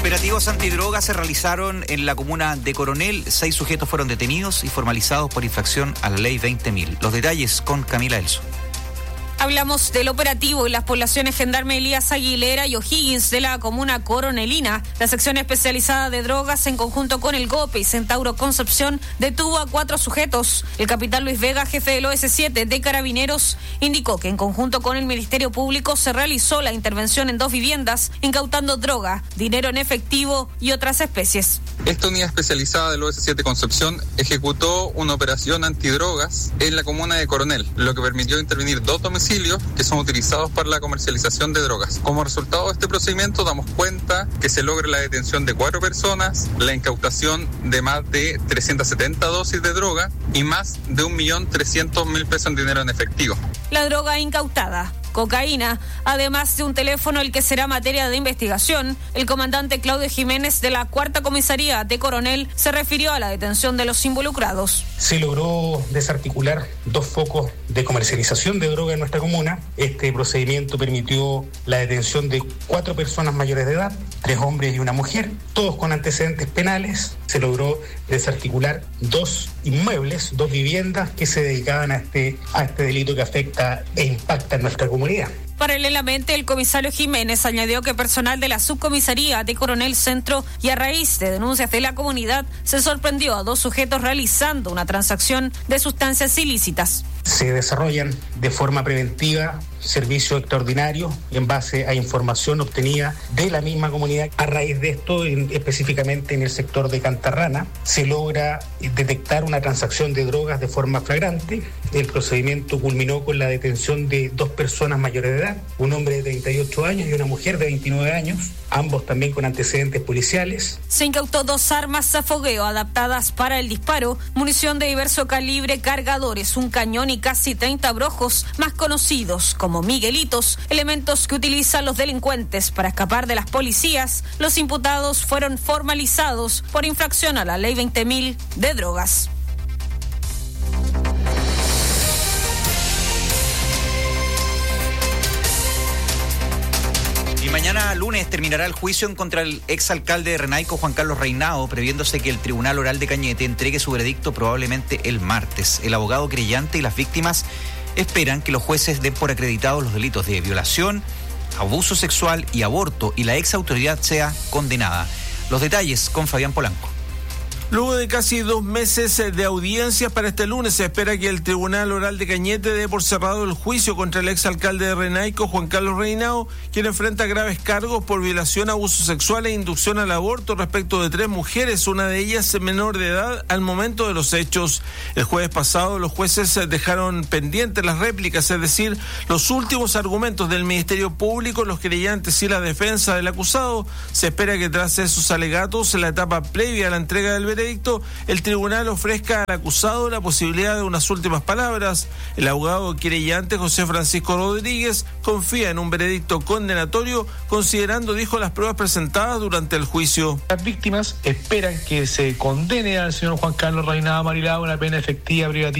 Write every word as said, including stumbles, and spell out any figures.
Operativos antidrogas se realizaron en la comuna de Coronel. Seis sujetos fueron detenidos y formalizados por infracción a la ley veinte mil. Los detalles con Camila Elso. Hablamos del operativo en las poblaciones Gendarme Elías Aguilera y O'Higgins de la comuna coronelina. La sección especializada de drogas, en conjunto con el GOPE y Centauro Concepción, detuvo a cuatro sujetos. El capitán Luis Vega, jefe del O S siete de Carabineros, indicó que en conjunto con el Ministerio Público se realizó la intervención en dos viviendas, incautando droga, dinero en efectivo y otras especies. Esta unidad especializada del O S siete Concepción ejecutó una operación antidrogas en la comuna de Coronel, lo que permitió intervenir dos domicilios que son utilizados para la comercialización de drogas. Como resultado de este procedimiento damos cuenta que se logra la detención de cuatro personas, la incautación de más de trescientas setenta dosis de droga y más de un millón trescientos mil pesos en dinero en efectivo. La droga incautada: cocaína, además de un teléfono el que será materia de investigación. El comandante Claudio Jiménez de la Cuarta Comisaría de Coronel se refirió a la detención de los involucrados. Se logró desarticular dos focos de comercialización de droga en nuestra comuna. Este procedimiento permitió la detención de cuatro personas mayores de edad, tres hombres y una mujer, todos con antecedentes penales. Se logró desarticular dos inmuebles, dos viviendas que se dedicaban a este, a este delito que afecta e impacta en nuestra comunidad. Paralelamente, el comisario Jiménez añadió que personal de la subcomisaría de Coronel Centro, y a raíz de denuncias de la comunidad, se sorprendió a dos sujetos realizando una transacción de sustancias ilícitas. Se desarrollan de forma preventiva servicios extraordinarios en base a información obtenida de la misma comunidad. A raíz de esto, en, específicamente en el sector de Cantarrana, se logra detectar una transacción de drogas de forma flagrante. El procedimiento culminó con la detención de dos personas mayores de edad, un hombre de treinta y ocho años y una mujer de veintinueve años, ambos también con antecedentes policiales. Se incautó dos armas a fogueo adaptadas para el disparo, munición de diverso calibre, cargadores, un cañón y casi treinta brojos, más conocidos como Miguelitos, elementos que utilizan los delincuentes para escapar de las policías. Los imputados fueron formalizados por infracción a la ley veinte mil de drogas. Y mañana lunes terminará el juicio en contra el exalcalde de Renaico, Juan Carlos Reinao, previéndose que el Tribunal Oral de Cañete entregue su veredicto probablemente el martes. El abogado querellante y las víctimas esperan que los jueces den por acreditados los delitos de violación, abuso sexual y aborto, y la ex autoridad sea condenada. Los detalles con Fabián Polanco. Luego de casi dos meses de audiencias para este lunes, se espera que el Tribunal Oral de Cañete dé por cerrado el juicio contra el exalcalde de Renaico, Juan Carlos Reinao, quien enfrenta graves cargos por violación, abuso sexual e inducción al aborto respecto de tres mujeres, una de ellas menor de edad al momento de los hechos. El jueves pasado, los jueces dejaron pendientes las réplicas, es decir, los últimos argumentos del Ministerio Público, los querellantes y la defensa del acusado. Se espera que tras esos alegatos, en la etapa previa a la entrega del veredicto, el tribunal ofrezca al acusado la posibilidad de unas últimas palabras. El abogado querellante José Francisco Rodríguez confía en un veredicto condenatorio, considerando, dijo, las pruebas presentadas durante el juicio. Las víctimas esperan que se condene al señor Juan Carlos Reinao Marilao una pena efectiva privativa